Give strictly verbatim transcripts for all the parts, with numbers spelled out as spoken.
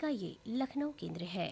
का ये लखनऊ केंद्र है।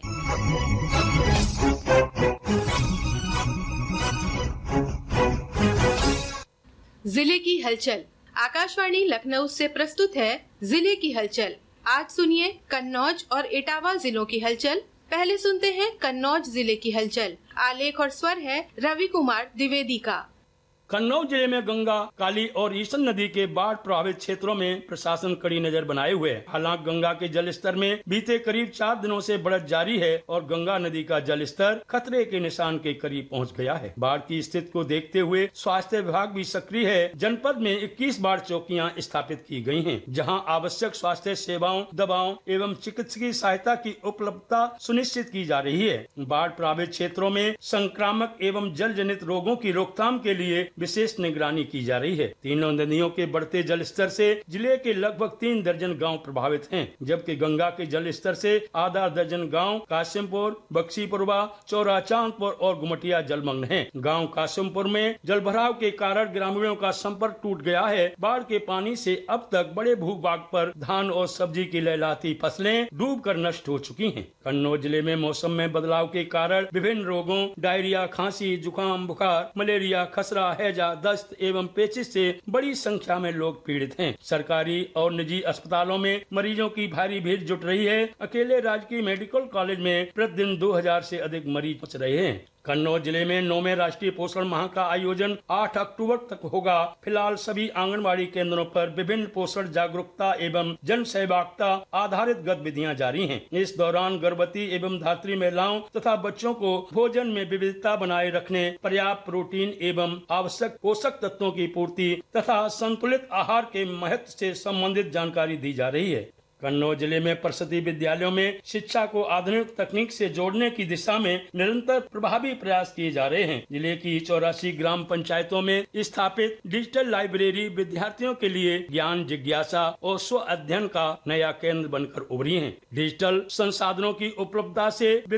जिले की हलचल। आकाशवाणी लखनऊ से प्रस्तुत है जिले की हलचल। आज सुनिए कन्नौज और इटावा जिलों की हलचल। पहले सुनते हैं कन्नौज जिले की हलचल। आलेख और स्वर है रवि कुमार द्विवेदी का। कन्नौज जिले में गंगा, काली और ईसन नदी के बाढ़ प्रभावित क्षेत्रों में प्रशासन कड़ी नजर बनाए हुए है। हालांकि गंगा के जल स्तर में बीते करीब चार दिनों से बढ़त जारी है और गंगा नदी का जल स्तर खतरे के निशान के करीब पहुंच गया है। बाढ़ की स्थिति को देखते हुए स्वास्थ्य विभाग भी सक्रिय है। जनपद में इक्कीस बाढ़ चौकियां स्थापित की गई हैं, जहां आवश्यक स्वास्थ्य सेवाओं, दवाओं एवं चिकित्सकीय सहायता की उपलब्धता सुनिश्चित की जा रही है। बाढ़ प्रभावित क्षेत्रों में संक्रामक एवं जल जनित रोगों की रोकथाम के लिए विशेष निगरानी की जा रही है। तीनों नदियों के बढ़ते जल स्तर से जिले के लगभग तीन दर्जन गांव प्रभावित हैं, जबकि गंगा के जल स्तर से आधा दर्जन गांव कासिमपुर, बक्सीपुरवा, चौरा चांदपुर और गुमटिया जलमग्न हैं। गांव कासिमपुर में जलभराव के कारण ग्रामीणों का संपर्क टूट गया है। बाढ़ के पानी से अब तक बड़े भूभाग पर धान और सब्जी की लहलहाती फसलें डूब कर नष्ट हो चुकी हैं। कन्नौज जिले में मौसम में बदलाव के कारण विभिन्न रोगों डायरिया, खांसी, जुकाम, बुखार, मलेरिया, खसरा, हैजा, दस्त एवं पेचिश से बड़ी संख्या में लोग पीड़ित हैं। सरकारी और निजी अस्पतालों में मरीजों की भारी भीड़ जुट रही है। अकेले राजकीय मेडिकल कॉलेज में प्रतिदिन दो हजार से अधिक मरीज पहुंच रहे हैं। कन्नौज जिले में नौवें राष्ट्रीय पोषण माह का आयोजन आठ अक्टूबर तक होगा। फिलहाल सभी आंगनबाड़ी केंद्रों पर विभिन्न पोषण जागरूकता एवं जन सहभागिता आधारित गतिविधियां जारी हैं। इस दौरान गर्भवती एवं धात्री महिलाओं तथा बच्चों को भोजन में विविधता बनाए रखने, पर्याप्त प्रोटीन एवं आवश्यक पोषक तत्वों की पूर्ति तथा संतुलित आहार के महत्व से संबंधित जानकारी दी जा रही है। कन्नौज जिले में परिषदीय विद्यालयों में शिक्षा को आधुनिक तकनीक से जोड़ने की दिशा में निरंतर प्रभावी प्रयास किए जा रहे हैं। जिले की चौरासी ग्राम पंचायतों में स्थापित डिजिटल लाइब्रेरी विद्यार्थियों के लिए ज्ञान, जिज्ञासा और स्व अध्ययन का नया केंद्र बनकर उभरी है। डिजिटल संसाधनों की उपलब्धता से